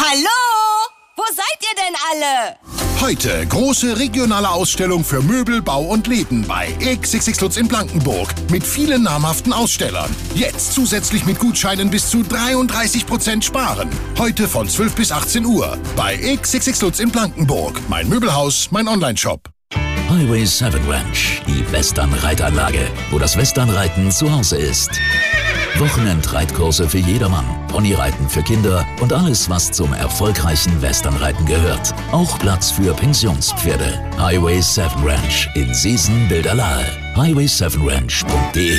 Hallo? Wo seid ihr denn alle? Heute große regionale Ausstellung für Möbel, Bau und Läden bei XXX Lutz in Blankenburg mit vielen namhaften Ausstellern. Jetzt zusätzlich mit Gutscheinen bis zu 33% sparen. Heute von 12 bis 18 Uhr bei XXX Lutz in Blankenburg. Mein Möbelhaus, mein Onlineshop. Highway 7 Ranch, die Western-Reitanlage, wo das Westernreiten zu Hause ist. Wochenendreitkurse für jedermann, Ponyreiten für Kinder und alles, was zum erfolgreichen Westernreiten gehört. Auch Platz für Pensionspferde. Highway 7 Ranch in Seesen-Bilderlahe. highway7ranch.de.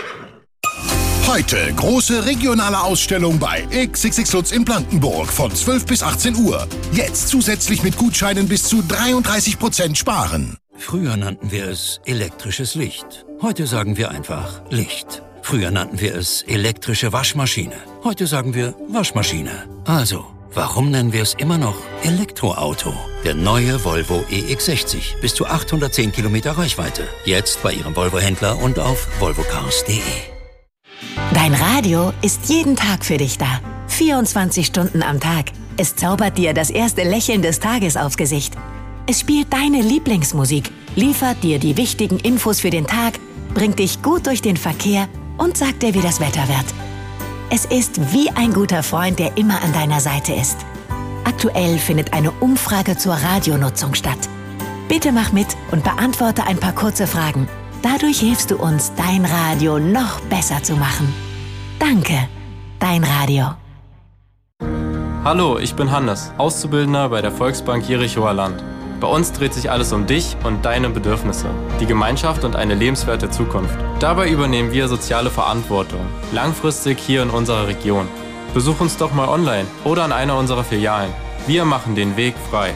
Heute große regionale Ausstellung bei XXX Lutz in Blankenburg von 12 bis 18 Uhr. Jetzt zusätzlich mit Gutscheinen bis zu 33% sparen. Früher nannten wir es elektrisches Licht. Heute sagen wir einfach Licht. Früher nannten wir es elektrische Waschmaschine. Heute sagen wir Waschmaschine. Also, warum nennen wir es immer noch Elektroauto? Der neue Volvo EX60. Bis zu 810 Kilometer Reichweite. Jetzt bei Ihrem Volvo-Händler und auf volvocars.de. Dein Radio ist jeden Tag für dich da. 24 Stunden am Tag. Es zaubert dir das erste Lächeln des Tages aufs Gesicht. Es spielt deine Lieblingsmusik, liefert dir die wichtigen Infos für den Tag, bringt dich gut durch den Verkehr und sagt dir, wie das Wetter wird. Es ist wie ein guter Freund, der immer an deiner Seite ist. Aktuell findet eine Umfrage zur Radionutzung statt. Bitte mach mit und beantworte ein paar kurze Fragen. Dadurch hilfst du uns, dein Radio noch besser zu machen. Danke, dein Radio. Hallo, ich bin Hannes, Auszubildender bei der Volksbank Jerichower Land. Bei uns dreht sich alles um dich und deine Bedürfnisse, die Gemeinschaft und eine lebenswerte Zukunft. Dabei übernehmen wir soziale Verantwortung, langfristig hier in unserer Region. Besuch uns doch mal online oder an einer unserer Filialen. Wir machen den Weg frei.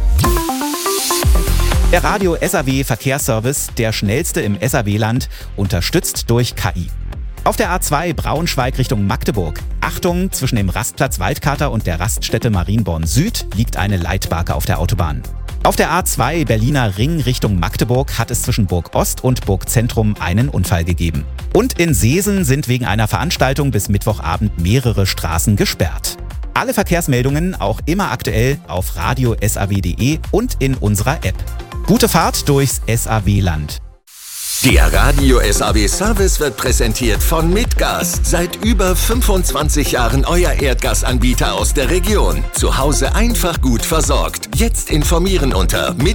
Der Radio SAW Verkehrsservice, der schnellste im SAW-Land, unterstützt durch KI. Auf der A2 Braunschweig Richtung Magdeburg. Achtung, zwischen dem Rastplatz Waldkater und der Raststätte Marienborn Süd liegt eine Leitbarke auf der Autobahn. Auf der A2 Berliner Ring Richtung Magdeburg hat es zwischen Burg Ost und Burg Zentrum einen Unfall gegeben. Und in Seesen sind wegen einer Veranstaltung bis Mittwochabend mehrere Straßen gesperrt. Alle Verkehrsmeldungen auch immer aktuell auf radio.saw.de und in unserer App. Gute Fahrt durchs SAW-Land. Der Radio SAW Service wird präsentiert von Mitgas. Seit über 25 Jahren euer Erdgasanbieter aus der Region. Zu Hause einfach gut versorgt. Jetzt informieren unter